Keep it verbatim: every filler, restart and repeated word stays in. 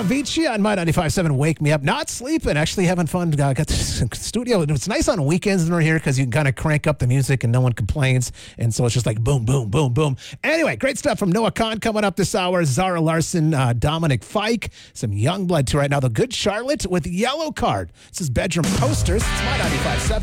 Avicii on My ninety-five point seven Wake Me Up. Not sleeping, actually having fun. Uh, got the studio. It's nice on weekends when we're here because you can kind of crank up the music and no one complains. And so it's just like boom, boom, boom, boom. Anyway, great stuff from Noah Kahn coming up this hour. Zara Larson, uh, Dominic Fike, some Youngblood too right now. The Good Charlotte with Yellow Card. This is Bedroom Posters. It's My ninety-five point seven.